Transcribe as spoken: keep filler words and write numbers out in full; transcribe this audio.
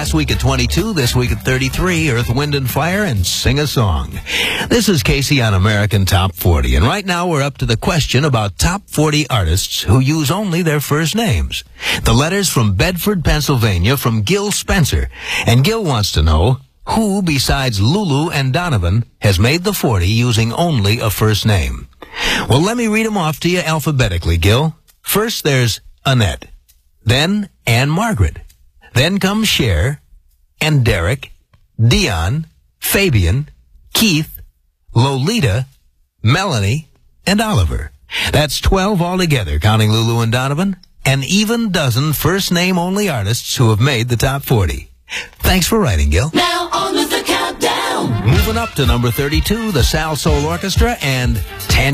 Last week at twenty-two, this week at thirty-three, Earth, Wind, and Fire, and Sing a Song. This is Casey on American Top forty, and right now we're up to the question about top forty artists who use only their first names. The letter's from Bedford, Pennsylvania, from Gil Spencer, and Gil wants to know who, besides Lulu and Donovan, has made the forty using only a first name. Well, let me read them off to you alphabetically, Gil. First, there's Annette. Then, Anne Margaret. Then comes Cher, and Derek, Dion, Fabian, Keith, Lolita, Melanie, and Oliver. That's twelve altogether, counting Lulu and Donovan, an even dozen first-name-only artists who have made the top forty. Thanks for writing, Gil. Now on with the countdown. Moving up to number thirty-two, the Sal Soul Orchestra and Tanya